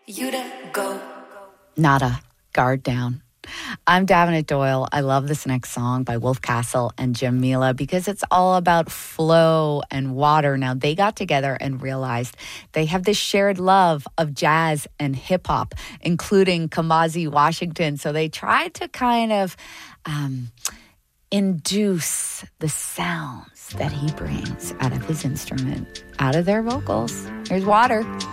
You to go. Nada. Guard down. I'm Davenant Doyle. I love this next song by Wolf Castle and Jim Mila because it's all about flow and water. Now, they got together and realized they have this shared love of jazz and hip hop, including Kamasi Washington. So they tried to kind of induce the sounds that he brings out of his instrument, out of their vocals. Here's Water.